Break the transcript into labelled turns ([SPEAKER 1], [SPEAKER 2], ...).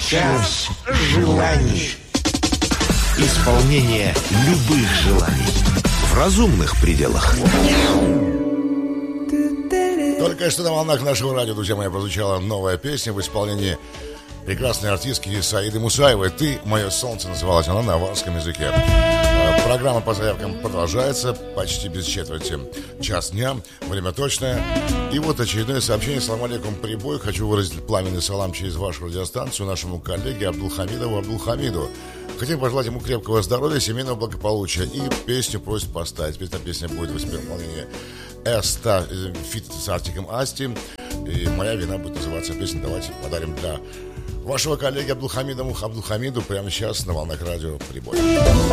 [SPEAKER 1] Час желаний. Исполнение любых желаний в разумных пределах.
[SPEAKER 2] Только что на волнах нашего радио, друзья мои, прозвучала новая песня в исполнении прекрасной артистки Саиды Мусаевой. «Ты, мое солнце» называлась она на аварском языке. Программа по заявкам продолжается почти без четверти. Час дня, время точное. И вот очередное сообщение. Салам алейкум, прибой. Хочу выразить пламенный салам через вашу радиостанцию нашему коллеге Абдулхамиду. Хотим пожелать ему крепкого здоровья, семейного благополучия. И песню просит поставить. Эта песня будет в исполнении Эста фит с Артиком Асти. И «Моя вина» будет называться песня. Давайте подарим для вашего коллеги Абдулхамиду прямо сейчас на волнах радио «Прибой».